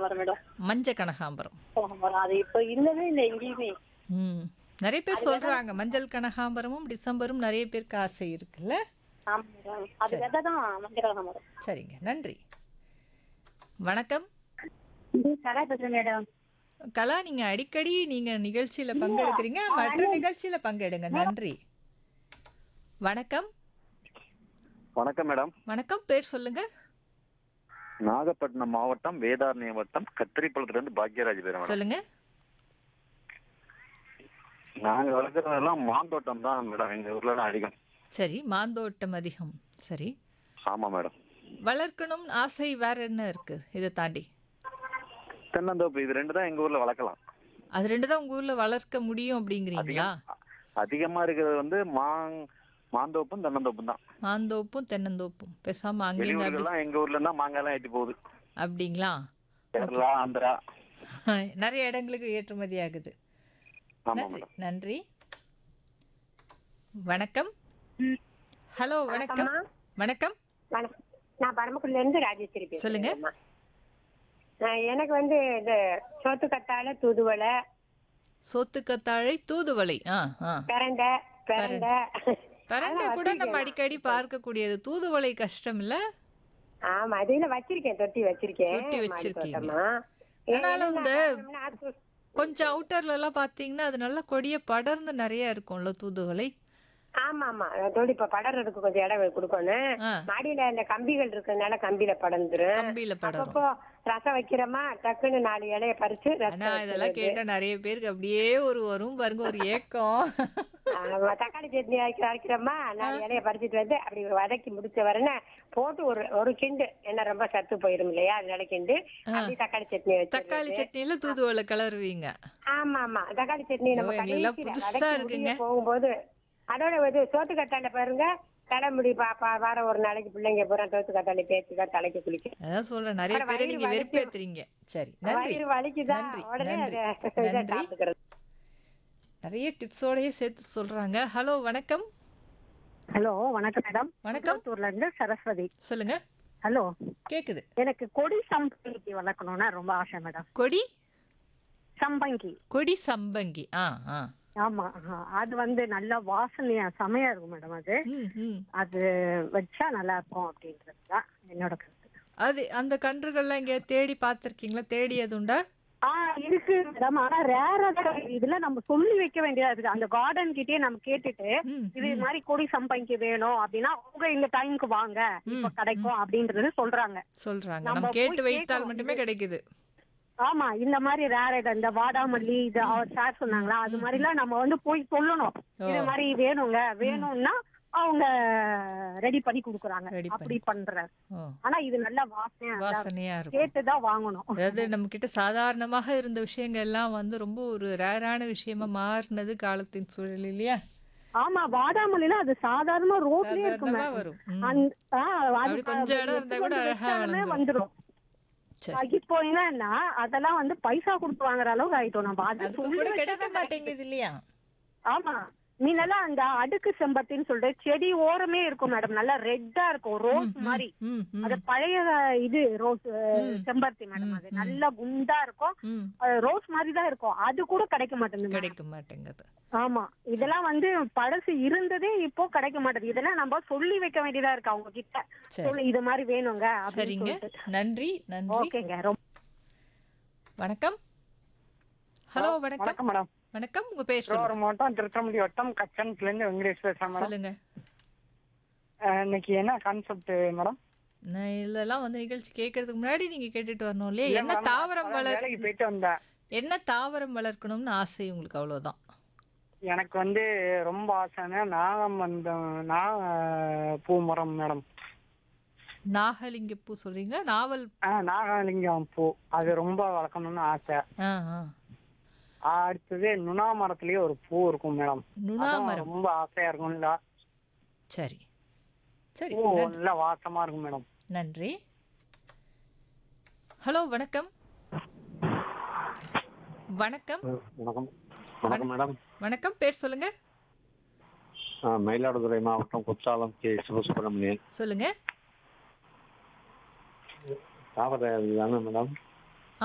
கனகாமரம் மேடம். மஞ்ச கனகாம்பரம். கனகாமரம் அது இப்ப இல்லவே இல்லை எங்கேயுமே. ம். நெறைய பேர் அது விதை சொல்றாங்க. மஞ்சள் கனகாம்பரமும், டிசம்பரும் நெறைய பேருக்கு ஆசை இருக்குல்ல? ஆமா மேடம். அது சரி. விதை தான் மஞ்சள் கனகாமரம். சரிங்க. நன்றி. வணக்கம். இது கலா பேசுறேன் மேடம். கலா, நீங்க அடிக்கடி நிகழ்ச்சியில இல்ல பங்கெடுக்கிறீங்க. நான் மற்ற வந்து நிகழ்ச்சியில பங்கெடுங்க. மேடம் நன்றி. வணக்கம். வணக்கம் மேடம். வணக்கம். பேர் சொல்லுங்க. நாகப்பட்டினம் மாவட்டம் வேதாரண்யம் வட்டம் கத்திரிப்பள்ளத்துல இருந்து பாக்யராஜ் பேர் மேடம். சொல்லுங்க. நாங்க வளர்க்கறதெல்லாம் மாந்தோட்டம் தான் மேடம். எங்க ஊர்ல தான் அதிகம். சரி. மாந்தோட்டம் அதிகம். சரி. ஆமா மேடம். வளர்க்கணும் ஆசை வேற என்ன இருக்கு இதை தாண்டி? தென்னந்தோப்பு இது ரெண்டு தான் எங்க ஊர்ல வளர்க்கலாம். அது ரெண்டு தான் உங்க ஊர்ல வளர்க்க முடியும் அப்படிங்கிறீங்களா? அதிகமா இருக்கிறது வந்து மாந்தோப்பும் தென்னந்தோப்பும் தான். மாந்தோப்பும் தென்னந்தோப்பும். பேசாம அங்கேயும் அப்படி வெளியூர்கள்லாம் எங்க ஊர்ல இருந்தா மாங்காய் எல்லாம் ஏற்றி போகுது. அப்படிங்களா? ஓகே. கேரளா, ஆந்திரா. நிறைய இடங்களுக்கு ஏற்றுமதி ஆகுது. ஆமா நன்றி. மேடம். நன்றி. வணக்கம். ஹலோ, வணக்கம். வணக்கம்மா. வணக்கம். வணக்கம். நான் பரமக்குடில இருந்து ராஜேஸ்வரி பேசுறேன் சொல்லுங்க. மேடம்மா. எனக்கு வந்து இந்த சோத்து கத்தாழை தூதுவளை சோத்துக்கத்தாழை தூதுவளை. ஆ ஆ பிரண்டை பிரண்டை பரண்டை அதெல்லாம் கூட நம்ம வச்சிருக்கேன். அடிக்கடி பார்க்கக்கூடியது. தூதுவளை கஷ்டம் இல்ல? ஆமா அதுல வச்சிருக்கேன், தொட்டி வச்சிருக்கேன் தொட்டி மாடி வச்சிருக்கீங்க. தோட்டமா. ஆனாலும் என்னென்ன இந்த காரணம்னா கொஞ்சம் அவுட்டர்ல எல்லாம் பாத்தீங்கன்னா அது நல்லா கொடிய படர்ந்து நிறைய இருக்கும்ல தூதுவளை. ஆமா ஆமா தொடி இப்ப படறதுக்கு கொஞ்சம் இடம் கொடுக்கணும். ஆ, மாடியில இந்த கம்பிகள் இருக்கிறதுனால கம்பியில படர்ந்துரும். கம்பியில படரும். அப்பப்போ ரசம் வைக்கிறோமா டக்குன்னு 4 இலைய பறிச்சு ஆனா ரசம் இதெல்லாம் வைக்கிறது. கேட்டா நிறைய பேருக்கு அப்படியே வரும் பாருங்க ஒரு ஏக்கம். ஆமா, தக்காளி சட்னி அரைக்கிறோமா 4 இலைய பறிச்சுட்டு வந்து அப்படி வதக்கி முடிச்ச வரனே போட்டு ஒரு கிண்டு, என்ன ரொம்ப சத்து போயிரும் இல்லையா, அதனால கிண்டு அப்படி தக்காளி சட்னி தக்காளி வச்சிருக்கேன். சட்னியில தூதுவளை கிளறுவீங்க? ஆமா ஆமா தக்காளி சட்னி ஐயோ, நம்ம எங்களுக்கெல்லாம் கடைசியில புதுசா வதக்கி இருக்குங்க. முடிய போகும்போது அதோட சோத்து கத்தாழை பாருங்க, தலைமுடி வாரம் ஒரு நாளைக்கு பிள்ளைங்க பூரா சோத்து கத்தாழை தேய்ச்சிதான் தலைக்கு குளிக்க. அதான் சொல்றேன், நிறைய அப்புறம் பேரை வயிறு நீங்க வலிக்கும். வெறுப்பேத்துறீங்க. சரி, நன்றி. வயிறு வலிக்குதா நன்றி. உடனே நன்றி. அதை நன்றி. சாப்பிட்டுக்கிறது. நிறைய டிப்ஸோடயே சேர்த்து சொல்றாங்க. ஹலோ, வணக்கம். ஹலோ வணக்கம் மேடம். வணக்கம். புத்தூர்ல இருந்து சரஸ்வதி. சொல்லுங்க. ஹலோ, கேக்குது. எனக்கு கொடி சம்பங்கி வளர்க்கணும்னா ரொம்ப ஆசை மேடம். கொடி சம்பங்கி. கொடி சம்பங்கி. ஆ ஆ. ஆமா அது வந்து நல்ல வாசனையா செமையா இருக்கும் மேடம். அது ம் ம். அது வச்சா நல்லா இருக்கும் அப்படின்றதுதான் என்னோட கருத்து. அது அந்த கன்றுகள்லாம் இங்க தேடி பார்த்திருக்கீங்களா? தேடியது உண்டா? இருக்கு மேடம். ஆனா ரேரா இதுல நம்ம சொல்லி வைக்க வேண்டியதா இருக்கு. அந்த கார்டன் கிட்டயே நம்ம கேட்டுட்டு ம், இது ம். மாதிரி கொடி சம்பங்கி வேணும் அப்படின்னா அவங்க இந்த டைமுக்கு வாங்க இப்ப கிடைக்கும் அப்படின்றது சொல்றாங்க. சொல்றாங்க. நம்ம நம்ம கேட்டு போய் வைத்தால் கேட்கணும். மட்டுமே கிடைக்குது. ஆமா இந்த மாதிரி ரேர் இந்த வாடாமல்லி இது அவர் சார் சொன்னாங்களா அது மாதிரி எல்லாம் நம்ம வந்து போய் சொல்லணும். ஓ. இது மாதிரி வேணும்னா அவங்க ரெடி பண்ணி குடுக்குறாங்க. Ready அப்படி பண்றாரு. ஓ, ஆனா இது நல்ல வாசனையா வாசனையா இருக்கும். கேட்டுதான் வாங்கணும். அதாவது நம்ம கிட்ட சாதாரணமாக இருந்த விஷயங்கள் எல்லாம் ரொம்ப ஒரு ரேரான விஷயமா மாறினது காலத்தின் சூழல் இல்லையா? ஆமா வாடாமல்லினா அது சாதாரணமா ரோட்லயே இருக்கும் சாதாரணமா மேடம். வரும். ம். அது கொஞ்சம் இடம் இருந்தா கூட அழகா வளர்ந்துரும். வந்துரும். சரி. இப்போ என்னன்னா அதெல்லாம் வந்து பைசா கொடுத்து வாங்குற அளவுக்கு ஆயிட்டோம் நம்ம. அது அதுக்கு சொல்லி கூட வச்சா கிடைக்க மாட்டேங்குது இல்லையா? ஆமா நீங்கெல்லாம் அந்த அடுக்கு செம்பத்தின்னு சொல்லிட்டு செடி ஓரமே இருக்கும் மேடம். நல்லா ரெட்டா இருக்கும் ரோஸ் மாதிரி. ம் ம் அது பழைய இது ரோஸ் செம்பருத்தி மேடம். அது நல்லா குண்டா இருக்கும். ம். ரோஸ் மாதிரி தான் இருக்கும். அது கூட கிடைக்க மாட்டேங்குது madam. கிடைக்க மாட்டேங்குது. ஆமா இதெல்லாம் வந்து பழசு இருந்ததே இப்போ கிடைக்க மாட்டேங்குது. இதெல்லாம் நம்ம சொல்லி வைக்க வேண்டியதா இருக்கு அவங்க கிட்ட. சரி. சொல்லி இது மாதிரி வேணுங்க அப்படின்னு சரிங்க. சொல்லிட்டு. நன்றி. நன்றி. ஓகேங்க. ரொம்ப வணக்கம். ஹலோ, வணக்கம். வணக்கம் மேடம். வணக்கம். உங்க பேர் திருவாரூர் சொல்லுங்க. மாவட்டம் திருத்தம்பள்ளி வட்டம் கச்சன்ஸ்ல இருந்து வெங்கடேஷ் பேசுறேன் மேடம். சொல்லுங்க. இன்னைக்கு என்ன கான்செப்ட் மேடம்? நான் இதெல்லாம் நிகழ்ச்சி கேட்கறதுக்கு முன்னாடி நீங்க கேட்டுட்டு வரணும் இல்லையா? இல்ல என்ன மேடம், தாவரம் அதான் வேலைக்கு போயிட்டு வந்தேன். என்ன தாவரம் வளர்க்கணும்னு ஆசை உங்களுக்கு? அவ்வளவுதான். எனக்கு வந்து ரொம்ப ஆசைன்னா பூ மரம் மேடம். நாகலிங்க பூ சொல்றீங்களா? நாவல். நாகலிங்கம் பூ அது ரொம்ப வளர்க்கணும்னு ஆசை. ஆ ஆ. அடுத்தது நுணா மரத்திலேயே ஒரு பூ இருக்கும் மேடம். நுணா அதுவும் மரம். ரொம்ப ஆசையா இருக்கும்ல. சரி சரி. பூ நல்ல வாசமா இருக்கும் மேடம். நன்றி. ஹலோ, வணக்கம். வணக்கம். வணக்கம். வணக்கம் மேடம். வணக்கம். பேர் சொல்லுங்க. மயிலாடுதுறை மாவட்டம் குற்றாலம் கே சிவசுப்பிரமணியன். சொல்லுங்க. தாவர தானே மேடம்?